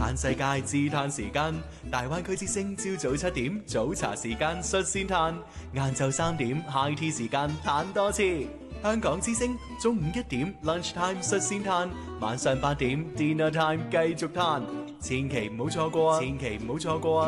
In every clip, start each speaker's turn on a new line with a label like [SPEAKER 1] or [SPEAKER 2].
[SPEAKER 1] 嘆世界自嘆時間，大灣區之聲朝早7點早茶時間率先嘆，晏晝3點 high tea 時間嘆多次。香港之聲中午1點 lunch time 率先嘆，晚上8點 dinner time 繼續嘆，千祈唔好錯過啊！千祈唔好錯過啊！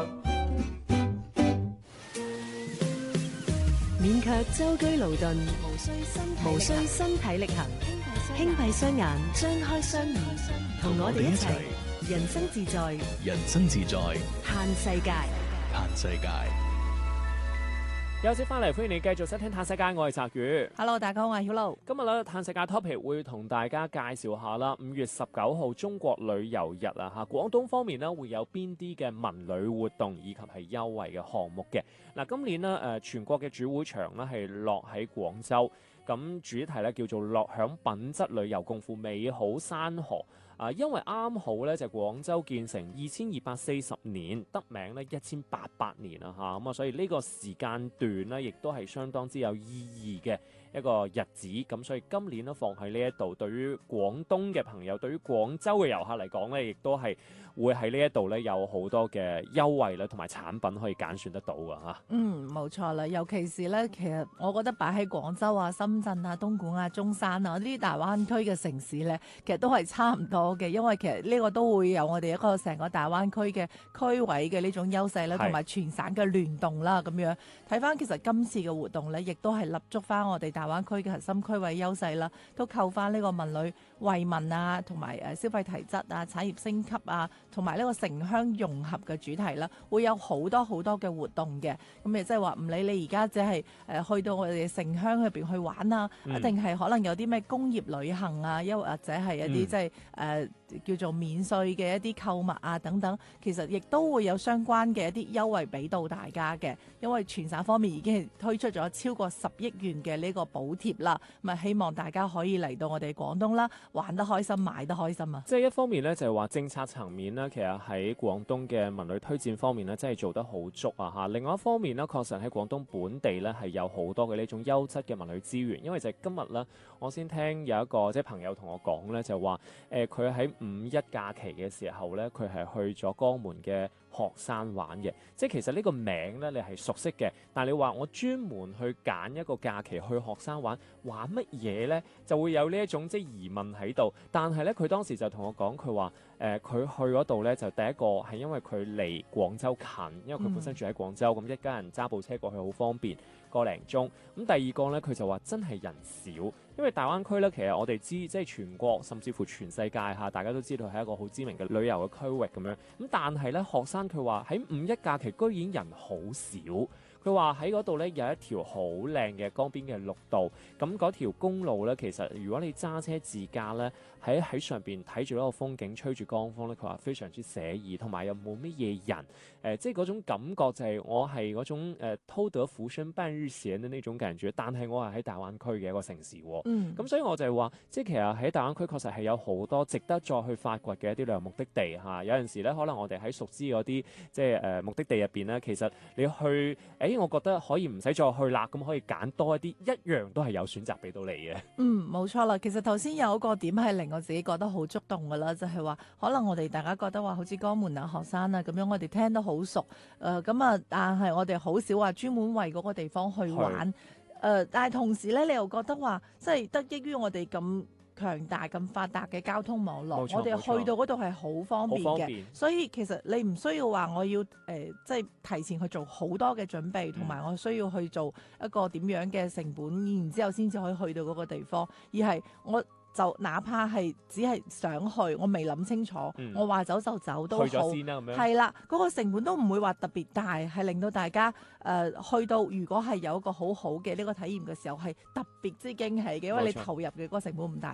[SPEAKER 2] 免卻舟車勞頓，無需身體力行，輕閉雙眼，張開雙耳，同我哋一齊人生自在，
[SPEAKER 1] 人生自在，
[SPEAKER 2] 嘆世界，
[SPEAKER 1] 嘆世界。
[SPEAKER 3] 有節翻嚟，歡迎你繼續收聽《嘆世界》，我係澤宇。
[SPEAKER 4] Hello， 大家好，我係曉露。
[SPEAKER 3] 今日咧，《嘆世界》topic 會同大家介紹下啦。5月19號中國旅遊日啊，嚇廣東方面咧會有邊啲嘅文旅活動以及係優惠嘅項目嘅。嗱，今年呢，全國嘅主會場咧係落喺廣州，咁主題咧叫做樂享品質旅遊，共赴美好山河。因為啱好咧就廣州建成2240年，得名咧1800年啦嚇，咁啊所以呢個時間段咧亦都係相當之有意義嘅一個日子，咁所以今年都放喺呢一度，對於廣東嘅朋友，對於廣州嘅遊客嚟講咧，亦都係會喺呢一度咧有好多嘅優惠啦，同埋產品可以揀選得到㗎嚇。
[SPEAKER 4] 冇錯啦，尤其是咧，其實我覺得擺喺廣州啊、深圳啊、東莞啊、中山啊呢啲大灣區嘅城市咧，其實都係差唔多嘅，因為其實呢個都會有我哋一個成個大灣區嘅區位嘅呢種優勢啦，同埋全省嘅聯動啦，咁樣睇翻其實今次嘅活動咧，亦都係立足翻我哋大灣區嘅核心區位優勢啦，都扣翻呢個文旅惠民啊，同埋消費提質啊、產業升級啊，同埋呢個城鄉融合嘅主題啦，會有好多好多嘅活動嘅。咁亦即係話唔理你而家只係去到我哋城鄉入邊去玩啊，一定係可能有啲咩工業旅行啊，又或者係一啲即係叫做免稅嘅一啲購物啊等等，其實亦都會有相關嘅一啲優惠俾到大家嘅。因為全省方面已經係推出咗超過10億元嘅呢個補貼啦，咁啊希望大家可以嚟到我哋廣東啦，玩得開心，買得開心啊！
[SPEAKER 3] 即係一方面咧，就係話政策層面咧，其實喺廣東嘅文旅推薦方面咧，真係做得好足啊嚇。另外一方面咧，確實喺廣東本地咧係有好多嘅呢種優質嘅文旅資源。因為就係今日咧，我先聽有一個即係朋友同我講咧，就話佢喺5·1假期嘅時候咧，佢係去咗江門嘅學山玩嘅。即係其實呢個名咧，你係熟悉嘅，但係你話我專門去揀一個假期去學山玩乜嘢咧，就會有呢一種即係疑問喺度。但係咧，佢當時就同我講，佢話佢去嗰度咧，就第一個係因為佢離廣州近，因為佢本身住喺廣州，咁一家人揸部車過去好方便，個零鐘。咁第二個咧，佢就話真係人少，因為大灣區咧，其實我哋知即係全國甚至乎全世界嚇，大家都知道係一個好知名嘅旅遊嘅區域咁樣。咁但係咧，學生佢話喺5·1假期居然人好少。佢話喺嗰度咧有一條好靚嘅江邊嘅綠道，咁嗰條公路咧，其實如果你揸車自駕咧，喺上邊睇住一個風景，吹住江風咧，佢話非常之寫意，同埋又冇乜嘢人，即係嗰種感覺就係我係嗰種偷得浮生半日閒嘅呢種感覺，但係我係喺大灣區嘅一個城市喎。咁所以我就係話，即係其實喺大灣區確實係有好多值得再去發掘嘅一啲旅遊目的地嚇。有陣時咧，可能我哋喺熟知嗰啲即係目的地入邊咧，其實你去我覺得可以唔使再去啦，咁可以揀多一啲，一樣都係有選擇俾到你嘅。
[SPEAKER 4] 冇錯啦。其實頭先有一個點係令我自己覺得好觸動噶啦，就係話可能我哋大家覺得話好似江門啊、學山啊咁樣，我哋聽得好熟，咁啊，但係我哋好少話專門為嗰個地方去玩，但係同時咧，你又覺得話即係得益於我哋咁強大咁發達嘅交通網絡，我哋去到嗰度係好方便嘅，所以其實你唔需要話我要即係提前去做好多嘅準備，同埋我需要去做一個點樣嘅成本，然之後先至可以去到嗰個地方，而係我就哪怕係只係想去，我未諗清楚，我話走就走都好，去咗先啦咁樣。係啦，嗰個成本都唔會話特別大，係令到大家去到如果係有一個好好嘅呢個體驗嘅時候，係特別之驚喜嘅，因為你投入嘅嗰個成本唔大。